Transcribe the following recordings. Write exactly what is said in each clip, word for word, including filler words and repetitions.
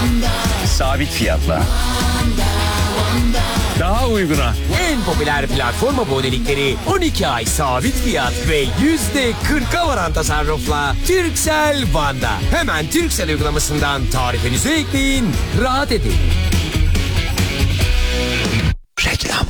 Sabit fiyatla. Daha uyguna. En popüler platform abonelikleri on iki ay sabit fiyat ve yüzde kırka varan tasarrufla Turkcell Van'da. Hemen Turkcell uygulamasından tarifinizi ekleyin, rahat edin. Reklam.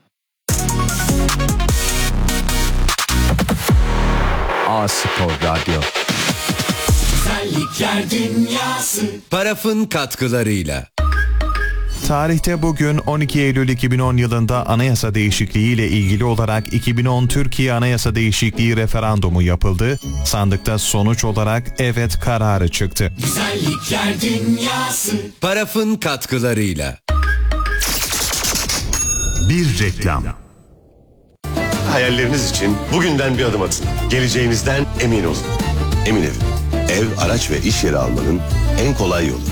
A-Spor Radyo. Güzellikler Dünyası. Paraf'ın katkılarıyla. Tarihte bugün on iki Eylül iki bin on yılında anayasa değişikliği ile ilgili olarak iki bin on Türkiye Anayasa Değişikliği referandumu yapıldı. Sandıkta sonuç olarak evet kararı çıktı. Güzellikler Dünyası. Paraf'ın katkılarıyla. Bir reklam. Hayalleriniz için bugünden bir adım atın. Geleceğinizden emin olun. Emin Ev. Ev, araç ve iş yeri almanın en kolay yolu.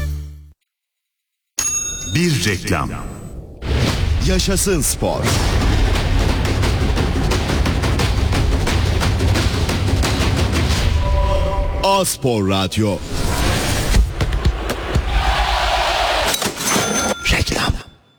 Bir reklam. Yaşasın spor. A-Spor Radyo. Reklam.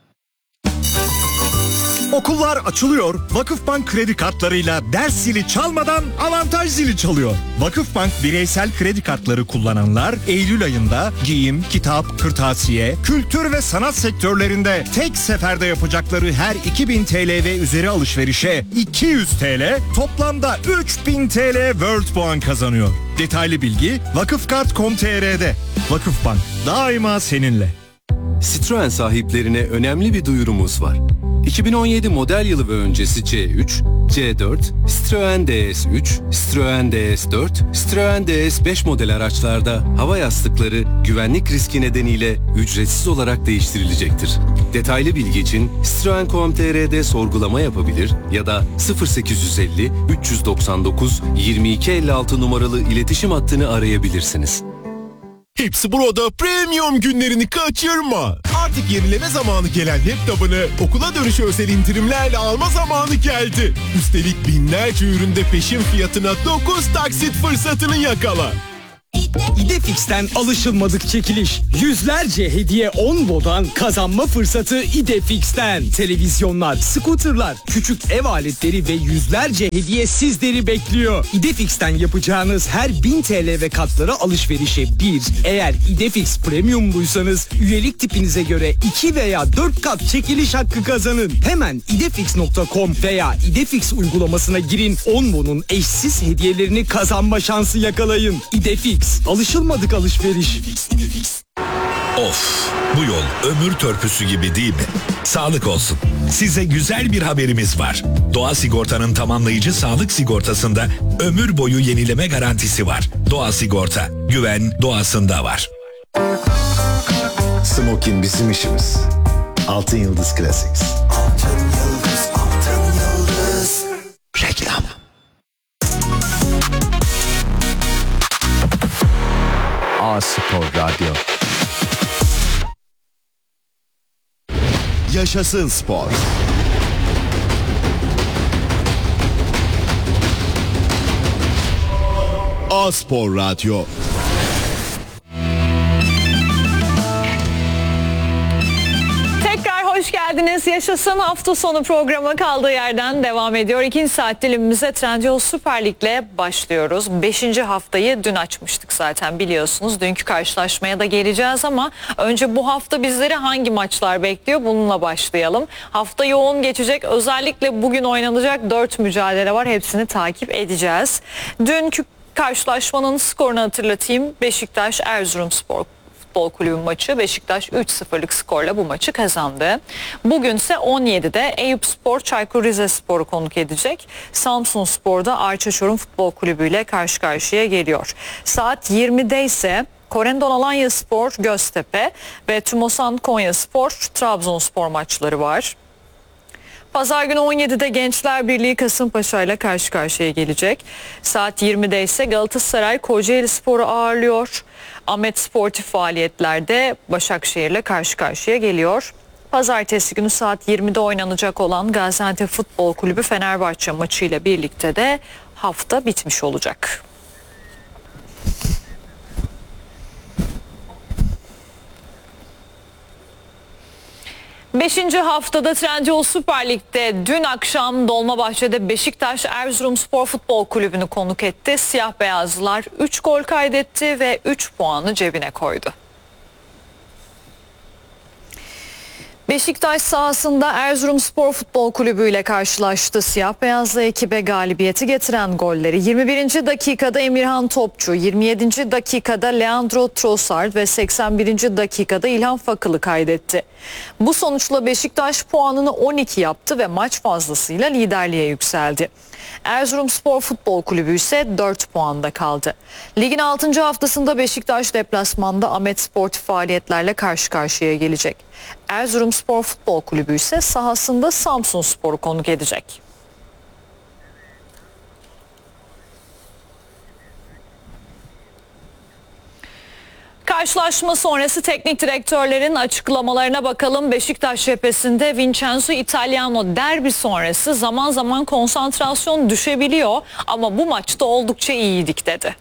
Okullar açılıyor, Vakıfbank kredi kartlarıyla ders zili çalmadan avantaj zili çalıyor. Vakıfbank bireysel kredi kartları kullananlar Eylül ayında giyim, kitap, kırtasiye, kültür ve sanat sektörlerinde tek seferde yapacakları her iki bin T L ve üzeri alışverişe iki yüz T L, toplamda üç bin T L World puan kazanıyor. Detaylı bilgi vakıfkart nokta com nokta t r'de. Vakıfbank daima seninle. Citroen sahiplerine önemli bir duyurumuz var. iki bin on yedi model yılı ve öncesi C üç, C dört, Citroen D S üç, Citroen D S dört, Citroen D S beş model araçlarda hava yastıkları güvenlik riski nedeniyle ücretsiz olarak değiştirilecektir. Detaylı bilgi için citroen nokta com nokta t r'de sorgulama yapabilir ya da sıfır sekiz yüz elli üç yüz doksan dokuz yirmi iki elli altı numaralı iletişim hattını arayabilirsiniz. Hepsi burada premium günlerini kaçırma. Artık yenileme zamanı gelen laptopunu okula dönüşü özel indirimlerle alma zamanı geldi. Üstelik binlerce üründe peşin fiyatına dokuz taksit fırsatını yakala. İdefix'ten alışılmadık çekiliş. Yüzlerce hediye Onvo'dan kazanma fırsatı İdefix'ten. Televizyonlar, skuterlar, küçük ev aletleri ve yüzlerce hediye sizleri bekliyor. İdefix'ten yapacağınız her bin T L ve katları alışverişe bir, eğer İdefix Premium'luysanız üyelik tipinize göre iki veya dört kat çekiliş hakkı kazanın. Hemen idefix nokta com veya İdefix uygulamasına girin. Onvo'nun eşsiz hediyelerini kazanma şansı yakalayın. İdefix. Alışılmadık alışveriş. Of, bu yol ömür törpüsü gibi değil mi? Sağlık olsun. Size güzel bir haberimiz var. Doğa Sigorta'nın tamamlayıcı sağlık sigortasında ömür boyu yenileme garantisi var. Doğa Sigorta, güven doğasında var. Smokin bizim işimiz. Altın Yıldız Classics. Altın yıldız, altın yıldız. Reklam. A-Spor Radyo. Yaşasın spor. A-Spor Radyo. Hoş geldiniz. Yaşasın hafta sonu programı kaldığı yerden devam ediyor. İkinci saat dilimimize Trendyol Süper Lig'le başlıyoruz. Beşinci haftayı dün açmıştık zaten biliyorsunuz. Dünkü karşılaşmaya da geleceğiz ama önce bu hafta bizleri hangi maçlar bekliyor? Bununla başlayalım. Hafta yoğun geçecek. Özellikle bugün oynanacak dört mücadele var. Hepsini takip edeceğiz. Dünkü karşılaşmanın skorunu hatırlatayım. Beşiktaş Erzurumspor Futbol Kulübü maçı. Beşiktaş üç sıfırlık skorla bu maçı kazandı. Bugünse on yedide Eyüpspor Çaykur Rizespor'u konuk edecek. Samsunspor'da Arçaşorum Futbol Kulübü ile karşı karşıya geliyor. Saat yirmide ise Korendon Alanyaspor Göztepe ve Tümosan Konyaspor Trabzonspor maçları var. Pazar günü on yedide Gençler Birliği Kasımpaşa ile karşı karşıya gelecek. Saat yirmide ise Galatasaray Kocaelispor'u ağırlıyor. Ahmet Sportif faaliyetlerde Başakşehir ile karşı karşıya geliyor. Pazartesi günü saat yirmide oynanacak olan Gaziantep Futbol Kulübü Fenerbahçe maçı ile birlikte de hafta bitmiş olacak. Beşinci haftada Trendyol Süper Lig'de dün akşam Dolmabahçe'de Beşiktaş Erzurumspor Futbol Kulübü'nü konuk etti. Siyah beyazlılar üç gol kaydetti ve üç puanı cebine koydu. Beşiktaş sahasında Erzurumspor Futbol Kulübü ile karşılaştı. Siyah beyazlı ekibe galibiyeti getiren golleri yirmi birinci dakikada Emirhan Topçu, yirmi yedinci dakikada Leandro Trossard ve seksen birinci dakikada İlhan Fakılı kaydetti. Bu sonuçla Beşiktaş puanını on iki yaptı ve maç fazlasıyla liderliğe yükseldi. Erzurumspor Futbol Kulübü ise dört puanda kaldı. Ligin altıncı haftasında Beşiktaş deplasmanda Ahmet Sportif faaliyetlerle karşı karşıya gelecek. Erzurumspor Futbol Kulübü ise sahasında Samsunspor'u konuk edecek. Karşılaşma sonrası teknik direktörlerin açıklamalarına bakalım. Beşiktaş cephesinde Vincenzo Italiano derbi sonrası zaman zaman konsantrasyon düşebiliyor ama bu maçta oldukça iyiydik dedi.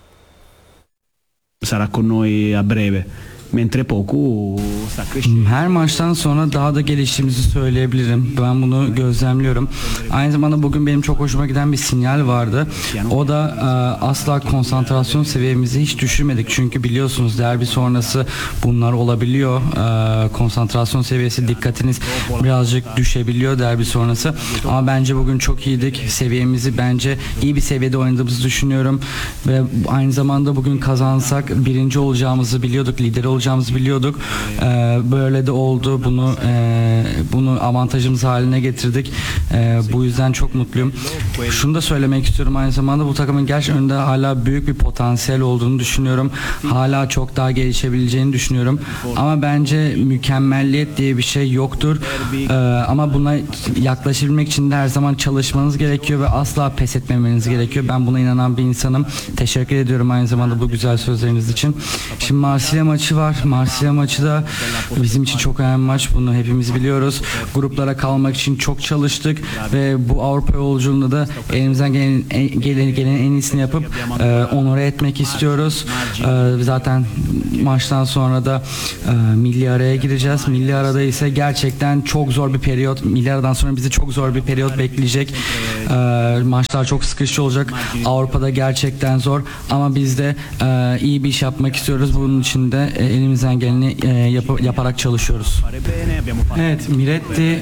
Sarà con noi a breve. Mentre Poku her maçtan sonra daha da geliştiğimizi söyleyebilirim. Ben bunu gözlemliyorum. Aynı zamanda bugün benim çok hoşuma giden bir sinyal vardı. O da e, asla konsantrasyon seviyemizi hiç düşürmedik. Çünkü biliyorsunuz derbi sonrası bunlar olabiliyor. E, konsantrasyon seviyesi, dikkatiniz birazcık düşebiliyor derbi sonrası. Ama bence bugün çok iyiydik. Seviyemizi bence iyi bir seviyede oynadığımızı düşünüyorum. Ve aynı zamanda bugün kazansak birinci olacağımızı biliyorduk. Lider olacağımızı biliyorduk. Ee, böyle de oldu. Bunu e, bunu avantajımız haline getirdik. E, bu yüzden çok mutluyum. Şunu da söylemek istiyorum aynı zamanda bu takımın gerçekten önünde hala büyük bir potansiyel olduğunu düşünüyorum. Hala çok daha gelişebileceğini düşünüyorum. Ama bence mükemmelliyet diye bir şey yoktur. E, ama buna yaklaşabilmek için de her zaman çalışmanız gerekiyor ve asla pes etmemeniz gerekiyor. Ben buna inanan bir insanım. Teşekkür ediyorum aynı zamanda bu güzel sözleriniz için. Şimdi Marsilya maçı var. Marsilya maçı da bizim için çok önemli maç. Bunu hepimiz biliyoruz. Gruplara kalmak için çok çalıştık ve bu Avrupa yolculuğunda da elimizden gelen, gelen, gelen en iyisini yapıp e, onore etmek istiyoruz. E, zaten maçtan sonra da e, milli araya gireceğiz. Milli arada ise gerçekten çok zor bir periyot. Milli aradan sonra bizi çok zor bir periyot bekleyecek. E, maçlar çok sıkışıcı olacak. Avrupa'da gerçekten zor ama biz de e, iyi bir iş yapmak istiyoruz. Bunun için de e, elimizden geleni e, yap- yaparak çalışıyoruz. Evet, Miretti e,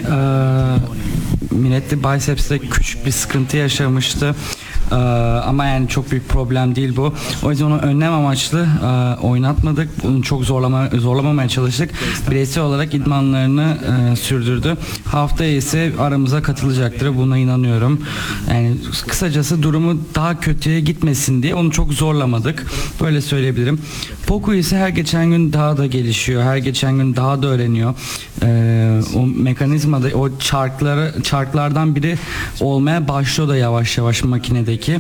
Miretti biceps'te küçük bir sıkıntı yaşamıştı. Ee, ama yani çok büyük problem değil bu. O yüzden onu önlem amaçlı e, oynatmadık. Bunu çok zorlama, zorlamamaya çalıştık. Bireysel olarak idmanlarını e, sürdürdü. Haftaya ise aramıza katılacaktır. Buna inanıyorum. Yani kısacası durumu daha kötüye gitmesin diye onu çok zorlamadık. Böyle söyleyebilirim. Poku ise her geçen gün daha da gelişiyor. Her geçen gün daha da öğreniyor. Ee, o mekanizmada o çarkları çarklardan biri olmaya başlıyor da yavaş yavaş makinede. Ee,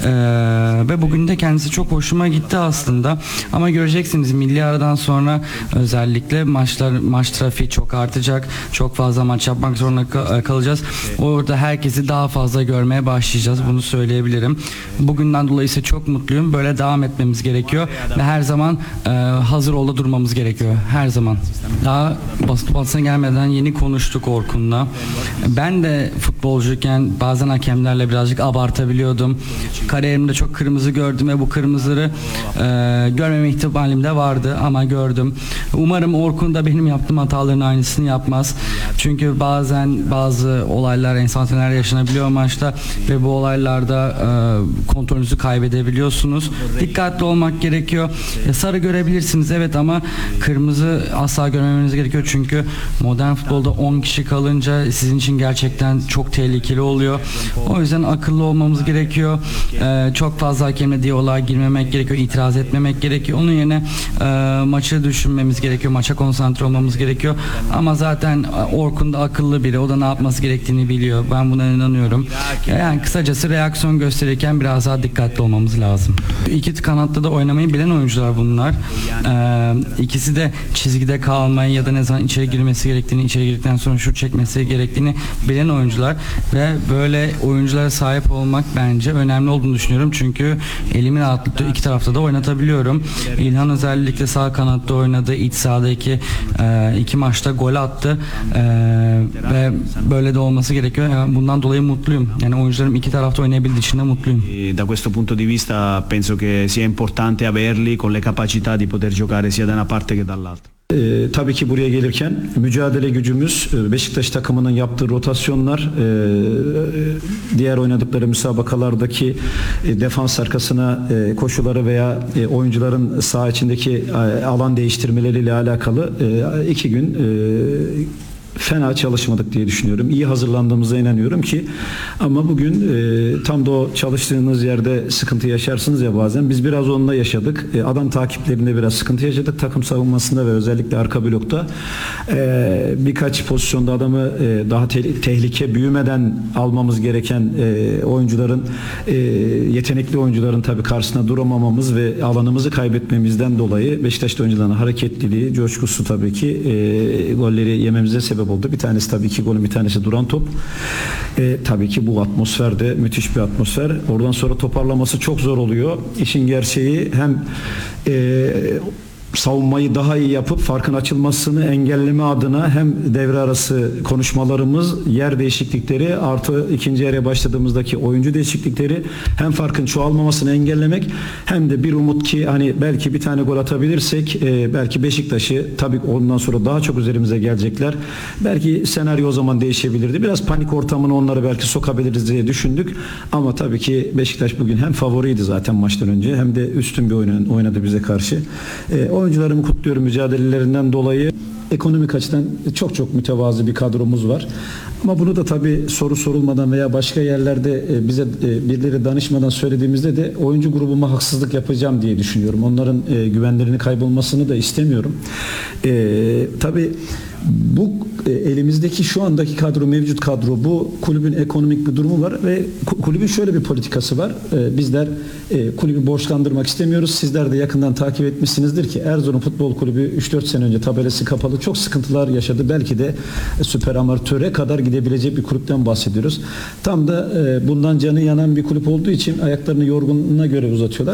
ve bugün de kendisi çok hoşuma gitti aslında ama göreceksiniz milli aradan sonra özellikle maçlar maç trafiği çok artacak, çok fazla maç yapmak zorunda kalacağız. Orada herkesi daha fazla görmeye başlayacağız, bunu söyleyebilirim. Bugünden dolayı ise çok mutluyum. Böyle devam etmemiz gerekiyor ve her zaman e, hazır olda durmamız gerekiyor, her zaman. Daha basın basına gelmeden yeni konuştuk Orkun'la. Ben de futbolcuyken bazen hakemlerle birazcık abartabiliyordum. Kariyerimde çok kırmızı gördüm ve bu kırmızıları e, görmeme ihtimalim de vardı ama gördüm. Umarım Orkun da benim yaptığım hataların aynısını yapmaz. Çünkü bazen bazı olaylar, enstantaneler yaşanabiliyor maçta ve bu olaylarda e, kontrolünüzü kaybedebiliyorsunuz. Dikkatli olmak gerekiyor. E, sarı görebilirsiniz evet ama kırmızı asla görmemeniz gerekiyor. Çünkü modern futbolda on kişi kalınca sizin için gerçekten çok tehlikeli oluyor. O yüzden akıllı olmamız gerekiyor. Ee, çok fazla hakemle diyaloğa girmemek gerekiyor, itiraz etmemek gerekiyor. Onun yerine e, maçı düşünmemiz gerekiyor, maça konsantre olmamız gerekiyor. Ama zaten Orkun Orkun da akıllı biri. O da ne yapması gerektiğini biliyor. Ben buna inanıyorum. Yani kısacası reaksiyon gösterirken biraz daha dikkatli olmamız lazım. İki kanatta da oynamayı bilen oyuncular bunlar. Ee, ikisi de çizgide kalmayı ya da ne zaman içeri girmesi gerektiğini, içeri girdikten sonra şut çekmesi gerektiğini bilen oyuncular ve böyle oyunculara sahip olmak bence önemli olduğunu düşünüyorum. Çünkü elimin rahatlıkla iki tarafta da oynatabiliyorum. İlhan özellikle sağ kanatta oynadı. İç sahadaki e, iki maçta gol attı. E, ve böyle de olması gerekiyor. Yani bundan dolayı mutluyum. Yani oyuncularım iki tarafta oynayabildiği için de mutluyum. Da questo punto di vista penso che sia importante averli con le capacità di poter giocare sia da una parte che dall'altra. Ee, tabii ki buraya gelirken mücadele gücümüz, Beşiktaş takımının yaptığı rotasyonlar, e, diğer oynadıkları müsabakalardaki e, defans arkasına e, koşuları veya e, oyuncuların saha içindeki e, alan değiştirmeleriyle alakalı e, iki gün e, fena çalışmadık diye düşünüyorum. İyi hazırlandığımıza inanıyorum ki ama bugün e, tam da o çalıştığınız yerde sıkıntı yaşarsınız ya bazen. Biz biraz onunla yaşadık. E, adam takiplerinde biraz sıkıntı yaşadık. Takım savunmasında ve özellikle arka blokta e, birkaç pozisyonda adamı e, daha te- tehlike büyümeden almamız gereken e, oyuncuların e, yetenekli oyuncuların tabii karşısına duramamamız ve alanımızı kaybetmemizden dolayı Beşiktaş'ta oyuncuların hareketliliği, coşkusu tabii ki e, golleri yememize sebep oldu. Bir tanesi tabii ki golün, bir tanesi duran top. E, tabii ki bu atmosferde müthiş bir atmosfer. Oradan sonra toparlaması çok zor oluyor. İşin gerçeği hem e, savunmayı daha iyi yapıp farkın açılmasını engelleme adına hem devre arası konuşmalarımız, yer değişiklikleri artı ikinci yarıya başladığımızdaki oyuncu değişiklikleri hem farkın çoğalmamasını engellemek hem de bir umut ki hani belki bir tane gol atabilirsek e, belki Beşiktaş'ı tabii ondan sonra daha çok üzerimize gelecekler. Belki senaryo o zaman değişebilirdi. Biraz panik ortamını onları belki sokabiliriz diye düşündük. Ama tabii ki Beşiktaş bugün hem favoriydi zaten maçtan önce hem de üstün bir oyun oynadı bize karşı. E, Oyuncularımı kutluyorum mücadelelerinden dolayı. Ekonomik açıdan çok çok mütevazı bir kadromuz var. Ama bunu da tabii soru sorulmadan veya başka yerlerde bize birileri danışmadan söylediğimizde de oyuncu grubuma haksızlık yapacağım diye düşünüyorum. Onların güvenlerini kaybolmasını da istemiyorum. Ee, tabii bu elimizdeki şu andaki kadro, mevcut kadro, bu kulübün ekonomik bir durumu var ve kulübün şöyle bir politikası var. Bizler kulübü borçlandırmak istemiyoruz. Sizler de yakından takip etmişsinizdir ki Erzurum Futbol Kulübü üç dört sene önce tabelası kapalı çok sıkıntılar yaşadı. Belki de süper amatöre kadar gidebilecek bir kulüpten bahsediyoruz. Tam da bundan canı yanan bir kulüp olduğu için ayaklarını yorgunluğuna göre uzatıyorlar.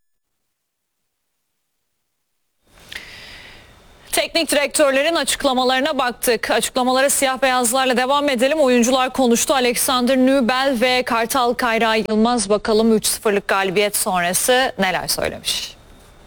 Teknik direktörlerin açıklamalarına baktık. Açıklamalara siyah beyazlarla devam edelim. Oyuncular konuştu. Alexander Nübel ve Kartal Kayra Yılmaz bakalım üç sıfırlık galibiyet sonrası neler söylemiş.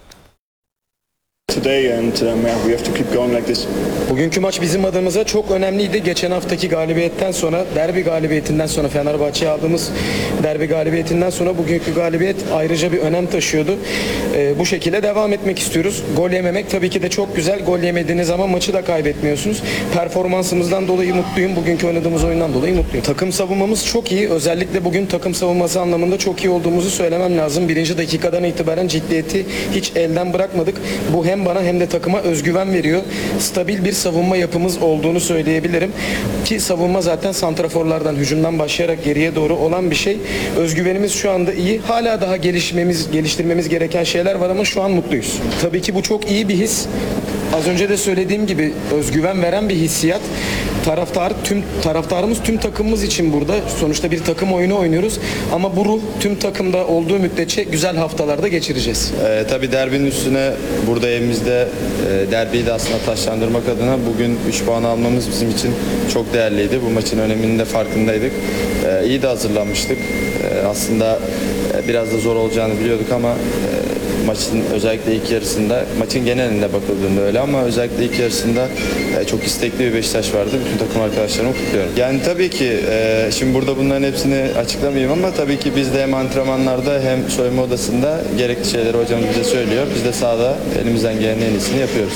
Bugünkü maç bizim adımıza çok önemliydi. Geçen haftaki galibiyetten sonra, derbi galibiyetinden sonra, Fenerbahçe'ye aldığımız derbi galibiyetinden sonra bugünkü galibiyet ayrıca bir önem taşıyordu. Ee, bu şekilde devam etmek istiyoruz. Gol yememek tabii ki de çok güzel. Gol yemediğiniz zaman maçı da kaybetmiyorsunuz. Performansımızdan dolayı mutluyum. Bugünkü oynadığımız oyundan dolayı mutluyum. Takım savunmamız çok iyi. Özellikle bugün takım savunması anlamında çok iyi olduğumuzu söylemem lazım. Birinci dakikadan itibaren ciddiyeti hiç elden bırakmadık. Bu hem bana hem de takıma özgüven veriyor. Stabil bir savunma yapımız olduğunu söyleyebilirim. Ki savunma zaten santraforlardan, hücumdan başlayarak geriye doğru olan bir şey. Özgüvenimiz şu anda iyi. Hala daha gelişmemiz, geliştirmemiz gereken şeyler var ama şu an mutluyuz. Tabii ki bu çok iyi bir his. Az önce de söylediğim gibi özgüven veren bir hissiyat. Taraftar, tüm taraftarımız tüm takımımız için burada. Sonuçta bir takım oyunu oynuyoruz. Ama bu ruh tüm takımda olduğu müddetçe güzel haftalarda geçireceğiz. Ee, tabii derbinin üstüne burada evimizde e, derbiyi de aslında taşlandırmak adına bugün üç puan almamız bizim için çok değerliydi. Bu maçın öneminin de farkındaydık. Ee, iyi de hazırlanmıştık. Ee, aslında e, biraz da zor olacağını biliyorduk ama e, maçın özellikle ilk yarısında, maçın genelinde bakıldığında öyle ama özellikle ilk yarısında e, çok istekli bir Beşiktaş vardı. Bütün takım arkadaşlarımı kutluyorum. Yani tabii ki e, şimdi burada bunların hepsini açıklamayayım ama tabii ki biz de hem antrenmanlarda hem soyunma odasında gerekli şeyleri hocamız bize söylüyor. Biz de sahada elimizden gelen en iyisini yapıyoruz.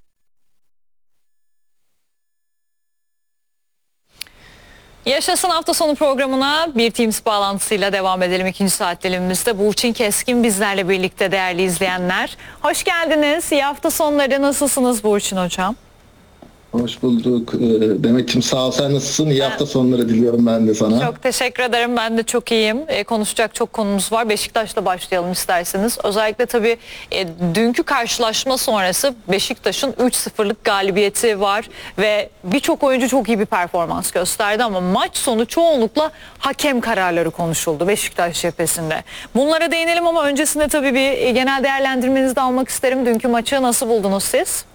Yaşasın hafta sonu programına bir Teams bağlantısıyla devam edelim. İkinci saat dilimimizde Burçin Keskin bizlerle birlikte değerli izleyenler. Hoş geldiniz. İyi hafta sonları, nasılsınız Burçin Hocam? Hoş bulduk. Demet'ciğim sağ ol, sen nasılsın? İyi hafta sonları diliyorum ben de sana. Çok teşekkür ederim. Ben de çok iyiyim. E, konuşacak çok konumuz var. Beşiktaş'la başlayalım isterseniz. Özellikle tabii e, dünkü karşılaşma sonrası Beşiktaş'ın üç sıfırlık galibiyeti var ve birçok oyuncu çok iyi bir performans gösterdi ama maç sonu çoğunlukla hakem kararları konuşuldu Beşiktaş cephesinde. Bunlara değinelim ama öncesinde tabii bir e, genel değerlendirmenizi de almak isterim. Dünkü maçı nasıl buldunuz siz?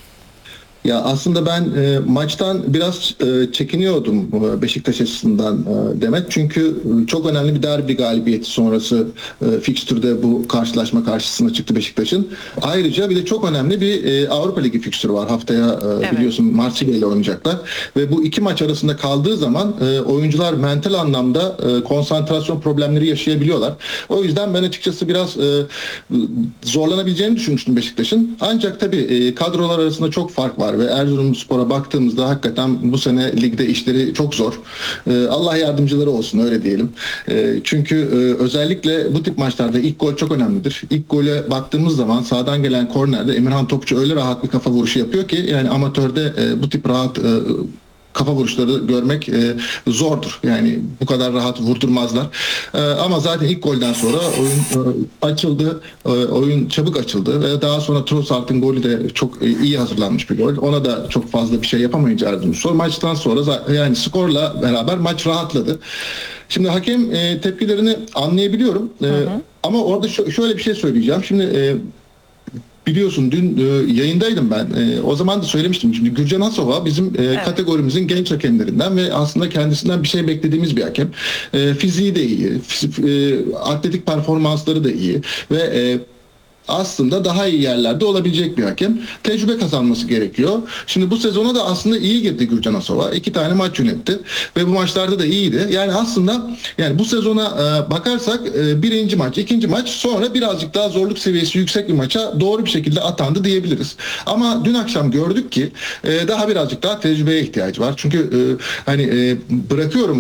Ya aslında ben e, maçtan biraz e, çekiniyordum e, Beşiktaş açısından e, Demet. Çünkü çok önemli bir derbi galibiyeti sonrası e, fikstürde bu karşılaşma karşısına çıktı Beşiktaş'ın. Ayrıca bir de çok önemli bir e, Avrupa Ligi fikstürü var. Haftaya e, evet. biliyorsun Marsilya ile oynayacaklar. Ve bu iki maç arasında kaldığı zaman e, oyuncular mental anlamda e, konsantrasyon problemleri yaşayabiliyorlar. O yüzden ben açıkçası biraz e, zorlanabileceğini düşünmüştüm Beşiktaş'ın. Ancak tabii e, kadrolar arasında çok fark var. Ve Erzurumspor'a baktığımızda hakikaten bu sene ligde işleri çok zor. Ee, Allah yardımcıları olsun, öyle diyelim. Ee, çünkü e, özellikle bu tip maçlarda ilk gol çok önemlidir. İlk gole baktığımız zaman sağdan gelen kornerde Emirhan Topçu öyle rahat bir kafa vuruşu yapıyor ki yani amatörde e, bu tip rahat e, kafa vuruşları görmek e, zordur. Yani bu kadar rahat vurdurmazlar. E, ama zaten ilk golden sonra oyun e, açıldı. E, oyun çabuk açıldı ve daha sonra Trossard'ın golü de çok e, iyi hazırlanmış bir gol. Ona da çok fazla bir şey yapamayınca Erzurumspor. Maçtan sonra yani skorla beraber maç rahatladı. Şimdi hakem e, tepkilerini anlayabiliyorum. E, hı hı. Ama orada ş- şöyle bir şey söyleyeceğim. Şimdi e, biliyorsun dün e, yayındaydım ben. E, o zaman da söylemiştim. Şimdi Gürcan Asova bizim e, evet. kategorimizin genç hakemlerinden ve aslında kendisinden bir şey beklediğimiz bir hakem. E, fiziği de iyi. Fiz- e, atletik performansları da iyi. Ve e, aslında daha iyi yerlerde olabilecek bir hakem. Tecrübe kazanması gerekiyor. Şimdi bu sezona da aslında iyi girdi Gürcan Asova. İki tane maç yönetti ve bu maçlarda da iyiydi. Yani aslında yani bu sezona e, bakarsak e, birinci maç, ikinci maç, sonra birazcık daha zorluk seviyesi yüksek bir maça doğru bir şekilde atandı diyebiliriz. Ama dün akşam gördük ki e, daha birazcık daha tecrübeye ihtiyacı var. Çünkü e, hani e, bırakıyorum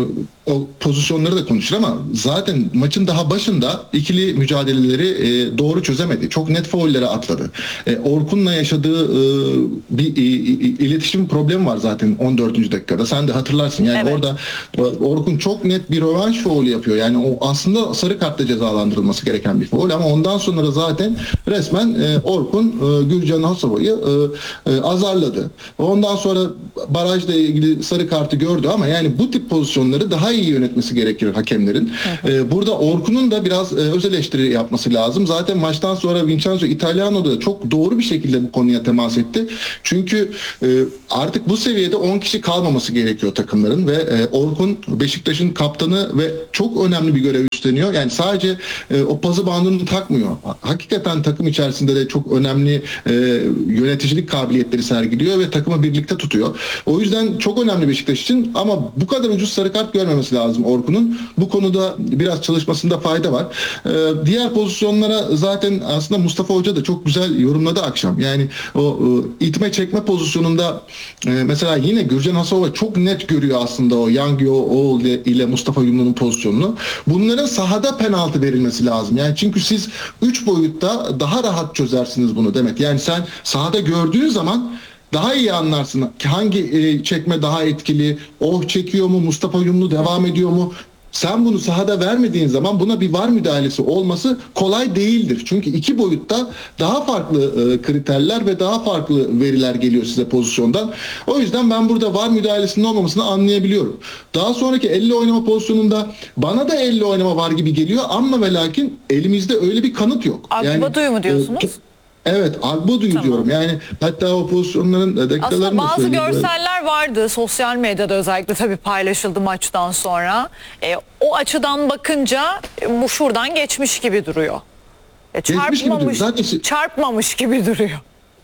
e, o pozisyonları da konuşur ama zaten maçın daha başında ikili mücadeleleri e, doğru çözemedi. Çok net faullere atladı. E, Orkun'la yaşadığı e, bir e, iletişim problemi var zaten on dördüncü dakikada. Sen de hatırlarsın. Yani evet. orada Orkun çok net bir rövanş faulü yapıyor. Yani o aslında sarı kartla cezalandırılması gereken bir faul ama ondan sonra zaten resmen e, Orkun e, Gürcan Asova'yı e, e, azarladı. Ondan sonra barajla ilgili sarı kartı gördü ama yani bu tip pozisyonları daha iyi yönetmesi gerekir hakemlerin. Hı hı. E, burada Orkun'un da biraz e, öz eleştiri yapması lazım. Zaten maçtan sonra Vincenzo Italiano da çok doğru bir şekilde bu konuya temas etti. Çünkü e, artık bu seviyede on kişi kalmaması gerekiyor takımların ve e, Orkun Beşiktaş'ın kaptanı ve çok önemli bir görev üstleniyor. Yani sadece e, o pazı bandını takmıyor. Hakikaten takım içerisinde de çok önemli e, yöneticilik kabiliyetleri sergiliyor ve takımı birlikte tutuyor. O yüzden çok önemli Beşiktaş için ama bu kadar ucuz sarı kart görmemesi lazım Orkun'un. Bu konuda biraz çalışmasında fayda var. E, diğer pozisyonlara zaten aslında Mustafa Hoca da çok güzel yorumladı akşam. Yani o e, itme çekme pozisyonunda e, mesela yine Gürcan Asova çok net görüyor aslında o Yangyo Oğul ile Mustafa Yumlu'nun pozisyonunu. Bunların sahada penaltı verilmesi lazım. Yani çünkü siz üç boyutta daha rahat çözersiniz bunu Demet. Yani sen sahada gördüğün zaman daha iyi anlarsın ki hangi e, çekme daha etkili, oh çekiyor mu, Mustafa Yumlu devam ediyor mu? Sen bunu sahada vermediğin zaman buna bir V A R müdahalesi olması kolay değildir. Çünkü iki boyutta daha farklı e, kriterler ve daha farklı veriler geliyor size pozisyondan. O yüzden ben burada V A R müdahalesinin olmamasını anlayabiliyorum. Daha sonraki elle oynama pozisyonunda bana da elle oynama var gibi geliyor ama ve lakin elimizde öyle bir kanıt yok. Agbaduyu yani, mu diyorsunuz? E, Evet, Agbaduyu tamam. diyorum. Yani hatta o pozisyonların dakikalarını aslında bazı söyleyeyim. görseller vardı sosyal medyada özellikle tabii paylaşıldı maçtan sonra. E, o açıdan bakınca e, bu şuradan geçmiş gibi duruyor. E, çarpmamış, gibi duruyor. Zaten... çarpmamış gibi duruyor.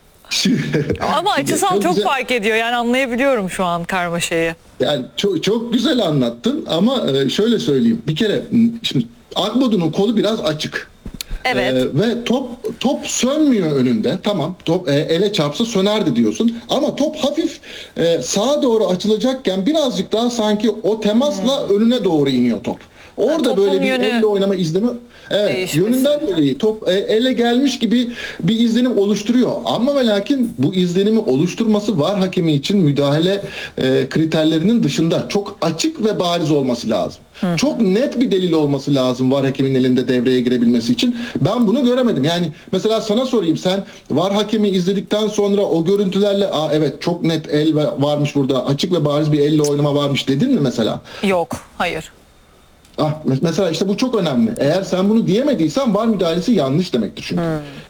Ama açısal çok, çok güzel... fark ediyor. Yani anlayabiliyorum şu an karmaşayı. Yani çok çok güzel anlattın ama şöyle söyleyeyim. Bir kere şimdi Agbadu'nun kolu biraz açık. Evet. Ee, ve top top sönmüyor önünde. Tamam. Top e, ele çarpsa sönerdi diyorsun. Ama top hafif e, sağa doğru açılacakken birazcık daha sanki o temasla hmm. önüne doğru iniyor top. Orada Topun böyle bir yönü elle oynama izlemi, evet, değişmesi. yönünden dolayı top e, ele gelmiş gibi bir izlenim oluşturuyor. Ama ve lakin bu izlenimi oluşturması VAR hakemi için müdahale e, kriterlerinin dışında çok açık ve bariz olması lazım. Hı. Çok net bir delil olması lazım VAR hakeminin elinde devreye girebilmesi için. Ben bunu göremedim. Yani mesela sana sorayım, sen VAR hakemi izledikten sonra o görüntülerle aa evet çok net el varmış burada, açık ve bariz bir elle oynama varmış dedin mi mesela? Yok, hayır. Ah, mesela işte bu çok önemli. Eğer sen bunu diyemediysen VAR müdahalesi yanlış demektir çünkü. Hmm.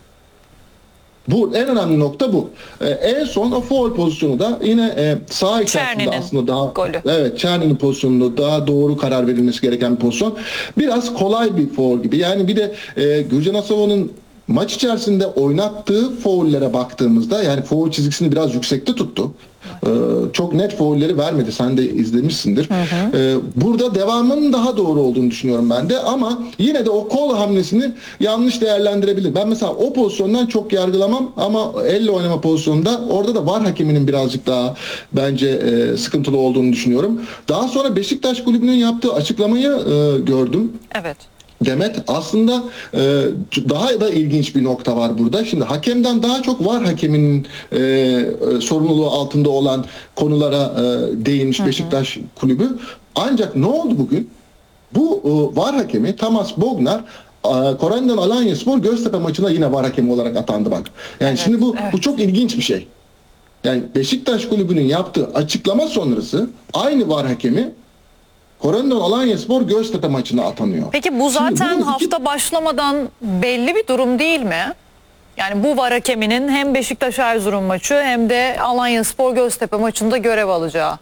Bu en önemli nokta bu. Ee, en son o foul pozisyonu da yine e, sağ içerisinde aslında daha golü. Evet, Çerni'nin pozisyonunda daha doğru karar verilmesi gereken bir pozisyon. Biraz kolay bir foul gibi. Yani bir de e, Gürcan Asova'nın maç içerisinde oynattığı faullere baktığımızda, yani foul çizgisini biraz yüksekte tuttu. Ee, çok net faulleri vermedi. Sen de izlemişsindir. Hı hı. Ee, burada devamının daha doğru olduğunu düşünüyorum ben de, ama yine de o kol hamlesini yanlış değerlendirebilir. Ben mesela o pozisyondan çok yargılamam, ama elle oynama pozisyonunda orada da VAR hakeminin birazcık daha bence e, sıkıntılı olduğunu düşünüyorum. Daha sonra Beşiktaş Kulübü'nün yaptığı açıklamayı e, gördüm. Evet. Demet, aslında e, daha da ilginç bir nokta var burada. Şimdi hakemden daha çok VAR hakeminin e, e, sorumluluğu altında olan konulara e, değinmiş hı hı. Beşiktaş Kulübü. Ancak ne oldu bugün? Bu e, VAR hakemi Tamas Bognar, e, Korendon Alanyaspor Göztepe maçına yine VAR hakemi olarak atandı bak. Yani evet, şimdi bu evet. bu çok ilginç bir şey. Yani Beşiktaş Kulübü'nün yaptığı açıklama sonrası aynı VAR hakemi Korendon Alanyaspor Göztepe maçına atanıyor. Peki bu zaten bu hafta iki... başlamadan belli bir durum değil mi? Yani bu VAR hakeminin hem Beşiktaş Erzurum maçı hem de Alanyaspor Göztepe maçında görev alacağı.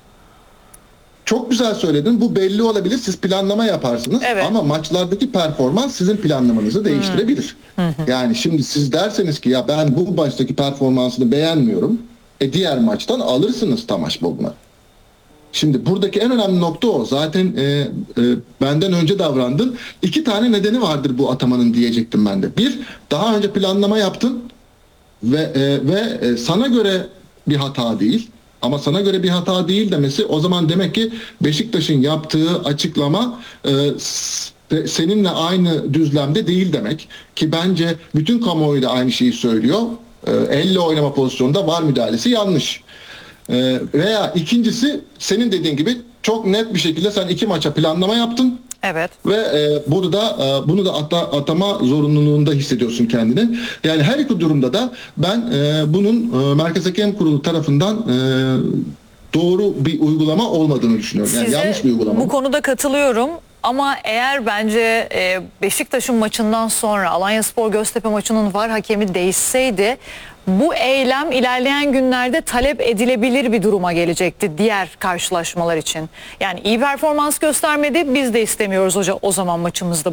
Çok güzel söyledin. Bu belli olabilir. Siz planlama yaparsınız. Evet. Ama maçlardaki performans sizin planlamanızı değiştirebilir. Hmm. Yani şimdi siz derseniz ki ya ben bu maçtaki performansını beğenmiyorum. E diğer maçtan alırsınız Tamas Bognar'ı. Şimdi buradaki en önemli nokta o. Zaten e, e, benden önce davrandın. İki tane nedeni vardır bu atamanın diyecektim ben de. Bir, daha önce planlama yaptın ve e, ve e, sana göre bir hata değil. Ama sana göre bir hata değil demesi, o zaman demek ki Beşiktaş'ın yaptığı açıklama e, seninle aynı düzlemde değil demek. Ki bence bütün kamuoyu da aynı şeyi söylüyor. E, elle oynama pozisyonunda VAR müdahalesi yanlış. Ee, veya ikincisi, senin dediğin gibi çok net bir şekilde sen iki maça planlama yaptın. Evet. Ve e, bunu da e, bunu da ata, atama zorunluluğunda hissediyorsun kendini. Yani her iki durumda da ben e, bunun e, Merkez Hakem Kurulu tarafından e, doğru bir uygulama olmadığını düşünüyorum. Yani size yanlış bir uygulama. Bu konuda katılıyorum. Ama eğer bence e, Beşiktaş'ın maçından sonra Alanyaspor Göztepe maçının VAR hakemi değişseydi, bu eylem ilerleyen günlerde talep edilebilir bir duruma gelecekti diğer karşılaşmalar için. Yani iyi performans göstermedi, biz de istemiyoruz hoca o zaman maçımızda